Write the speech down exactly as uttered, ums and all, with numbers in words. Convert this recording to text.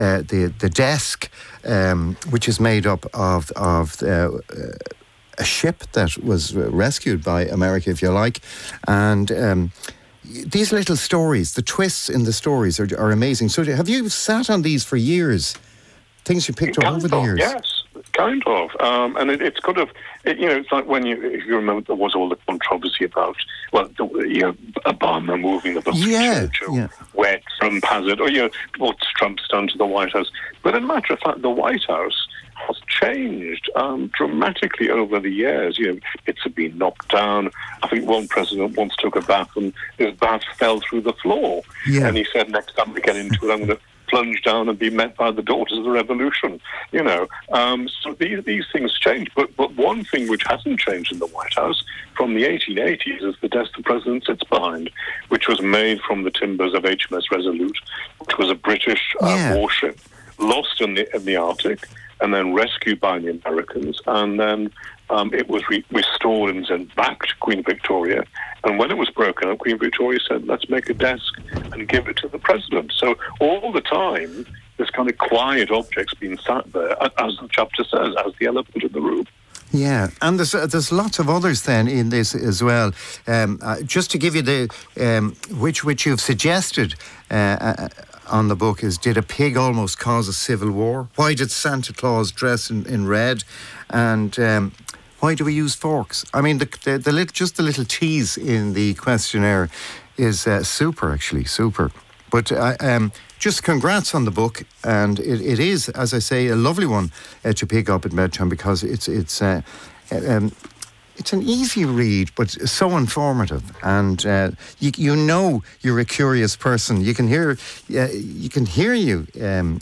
uh, the the desk, um, which is made up of of uh, a ship that was rescued by America, if you like, and um, these little stories, the twists in the stories are, are amazing. So have you sat on these for years? Things you picked up kind over the of, years? Yes, kind of. Um, and it, it's kind of, it, you know, it's like when you, if you remember, there was all the controversy about, well, the, you know, Obama moving the Boston Yeah, Church, or yeah. where Trump has it, or, you know, what Trump's done to the White House. But as a matter of fact, the White House has changed um, dramatically over the years. You know, it's been knocked down. I think one president once took a bath and his bath fell through the floor. Yeah. And he said, next time we get into it, I'm going to plunge down and be met by the daughters of the revolution. You know, um, so these these things change. But but one thing which hasn't changed in the White House from the eighteen eighties is the desk the president sits behind, which was made from the timbers of H M S Resolute, which was a British uh, Yeah. warship lost in the in the Arctic and then rescued by the Americans, and then um, it was re- restored and sent back to Queen Victoria. And when it was broken up, Queen Victoria said, let's make a desk and give it to the president. So all the time, this kind of quiet object's been sat there, as the chapter says, as the elephant in the room. Yeah, and there's uh, there's lots of others then in this as well. Um, uh, just to give you the um, which which you've suggested uh, uh, on the book is: did a pig almost cause a civil war? Why did Santa Claus dress in, in red? And um, why do we use forks? I mean, the the, the little, just the little tease in the questionnaire is uh, super, actually super. But uh, um, just congrats on the book, and it, it is, as I say, a lovely one uh, to pick up at bedtime, because it's it's uh, um, it's an easy read, but so informative, and uh, you you know you're a curious person. You can hear uh, you can hear you um,